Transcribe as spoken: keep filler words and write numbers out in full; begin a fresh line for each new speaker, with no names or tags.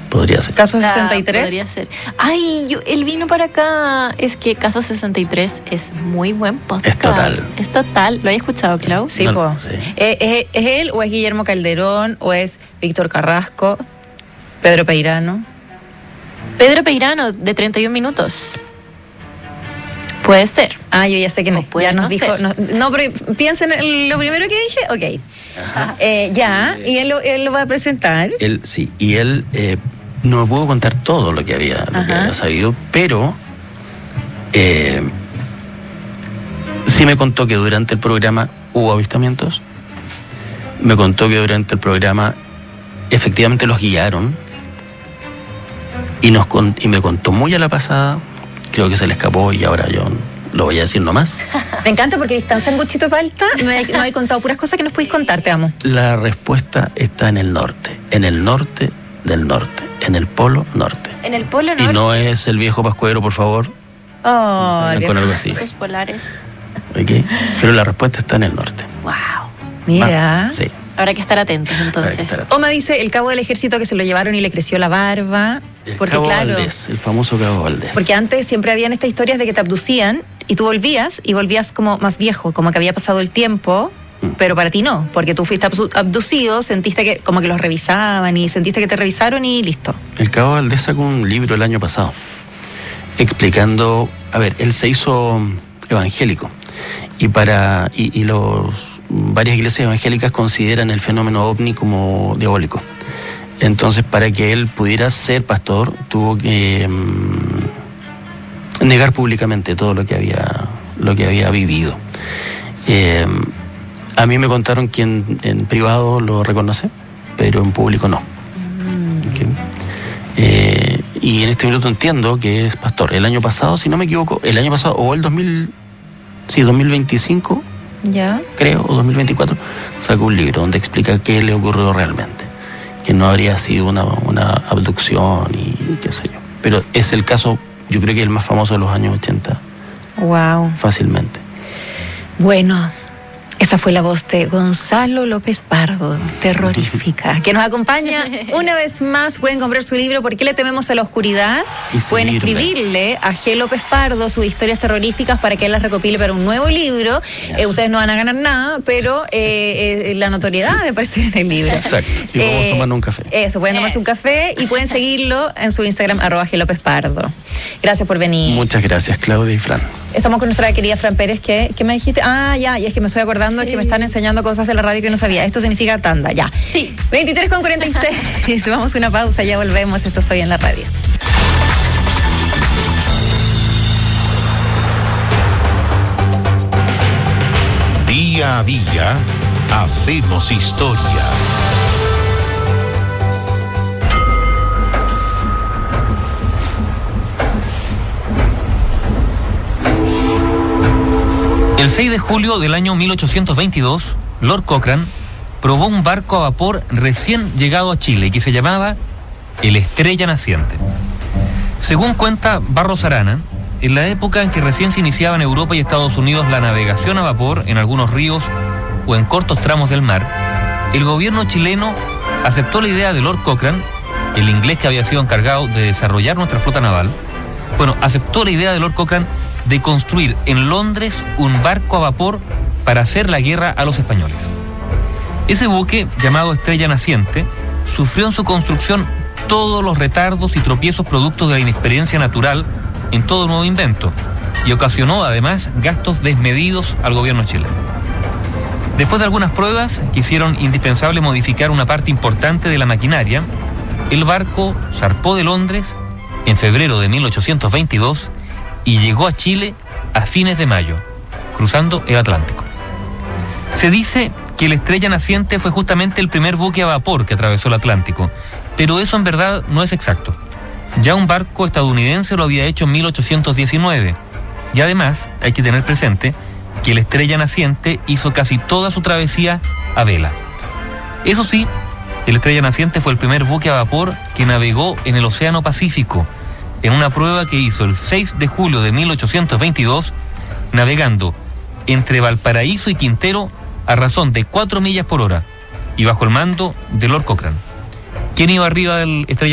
Podría ser.
¿Caso
Ah,
sesenta y tres?
Podría ser. Ay, yo, él vino para acá. Es que Caso sesenta y tres es muy buen podcast.
Es total.
Es total. ¿Lo has escuchado, Clau?
Sí,
No,
po.
sí.
¿Es, es, ¿Es él o es Guillermo Calderón o es Víctor Carrasco, Pedro Peirano?
Pedro Peirano, de treinta y un minutos. Puede ser.
Ah, yo ya sé quién
O
es.
puede
Ya nos
no
dijo.
ser.
No, no, pero piensen en lo primero que dije. Ok. Eh, ya, y él lo, él lo va a presentar.
Él, sí, y él eh, no me pudo contar todo lo que había, lo que
Ajá.
había sabido, pero eh, sí me contó que durante el programa hubo avistamientos. Me contó que durante el programa efectivamente los guiaron y, nos con- y me contó muy a la pasada, creo que se le escapó y ahora yo lo voy a decir nomás.
Me encanta porque eres tan sanguchito de palta. No he, no he contado puras cosas que nos podéis contar, te amo.
La respuesta está en el norte, en el norte del norte, en el polo norte.
En el Polo
Y
Norte.
no es el viejo pascuero, por favor,
Oh,
salgan con algo así.
Esos polares.
¿ok? Pero la respuesta está en el norte.
Wow.
mira.
Ah, sí.
Habrá que estar atentos entonces.
Habrá que estar atentos.
Oma dice, el cabo del ejército que se lo llevaron y le creció la barba.
El
Porque
Cabo
claro,
Valdés, el famoso Cabo Valdés.
porque antes siempre habían estas historias de que te abducían y tú volvías y volvías como más viejo, como que había pasado el tiempo,
Mm.
pero para ti no, porque tú fuiste absu- abducido, sentiste que como que los revisaban y sentiste que te revisaron y listo.
El Cabo Valdés sacó un libro el año pasado explicando, a ver, él se hizo evangélico y para y, y los varias iglesias evangélicas consideran el fenómeno ovni como diabólico. Entonces, para que él pudiera ser pastor, tuvo que mm, negar públicamente todo lo que había lo que había vivido. Eh, a mí me contaron que en, en privado lo reconoce, pero en público no. Ok. Eh, y en este minuto entiendo que es pastor. El año pasado, si no me equivoco, el año pasado, o el dos mil, sí, dos mil veinticinco,
¿Ya?
creo, o dos mil veinticuatro, sacó un libro donde explica qué le ocurrió realmente. Que no habría sido una, una abducción y qué sé yo. Pero es el caso, yo creo que el más famoso de los años ochenta,
Wow.
fácilmente.
Bueno, esa fue la voz de Gonzalo López Pardo, terrorífica, que nos acompaña una vez más. Pueden comprar su libro ¿Por qué le tememos a la oscuridad?
Y
Pueden
seguirme.
escribirle a G. López Pardo sus historias terroríficas para que él las recopile para un nuevo libro. Eh, ustedes no van a ganar nada, pero eh, eh, la notoriedad de aparecer en el libro.
Exacto. Y vamos
Eh,
a tomar un café.
Eso, pueden tomarse un café y pueden seguirlo en su Instagram, arroba G. López Pardo. Gracias por venir.
Muchas gracias, Claudia y Fran.
Estamos con nuestra querida Fran Pérez, que, ¿qué me dijiste? Ah, ya, y es que me estoy acordando es que me están enseñando cosas de la radio que no sabía. Esto significa tanda, ya.
Sí.
veintitrés con cuarenta y seis. Vamos a una pausa, ya volvemos. Esto es Hoy en la Radio.
Día a día hacemos historia.
El seis de julio del año mil ochocientos veintidós, Lord Cochrane probó un barco a vapor recién llegado a Chile que se llamaba el Estrella Naciente. Según cuenta Barros Arana, en la época en que recién se iniciaba en Europa y Estados Unidos la navegación a vapor en algunos ríos o en cortos tramos del mar, el gobierno chileno aceptó la idea de Lord Cochrane, el inglés que había sido encargado de desarrollar nuestra flota naval. Bueno, aceptó la idea de Lord Cochrane de construir en Londres un barco a vapor para hacer la guerra a los españoles. Ese buque, llamado Estrella Naciente, sufrió en su construcción todos los retardos y tropiezos productos de la inexperiencia natural en todo nuevo invento y ocasionó además gastos desmedidos al gobierno chileno. Después de algunas pruebas que hicieron indispensable modificar una parte importante de la maquinaria, el barco zarpó de Londres en febrero de mil ochocientos veintidós y llegó a Chile a fines de mayo, cruzando el Atlántico. Se dice que el Estrella Naciente fue justamente el primer buque a vapor que atravesó el Atlántico, pero eso en verdad no es exacto. Ya un barco estadounidense lo había hecho en mil ochocientos diecinueve, y además hay que tener presente que el Estrella Naciente hizo casi toda su travesía a vela. Eso sí, el Estrella Naciente fue el primer buque a vapor que navegó en el Océano Pacífico, en una prueba que hizo el seis de julio de mil ochocientos veintidós, navegando entre Valparaíso y Quintero a razón de cuatro millas por hora y bajo el mando de Lord Cochrane. ¿Quién iba arriba del Estrella